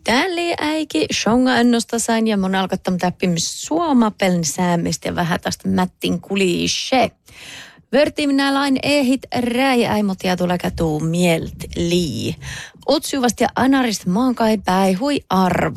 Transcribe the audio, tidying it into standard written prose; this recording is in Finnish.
Täällä äiki shonga ennosta sain ja mun alkottam täppimis suomapeln säämistä ja vähän tästä mättin kulishe. Vörti minä lain ehit räjäimot ja tulee kätuu mielt lii. Otsuvasti ja anarist maankai päi hui arva.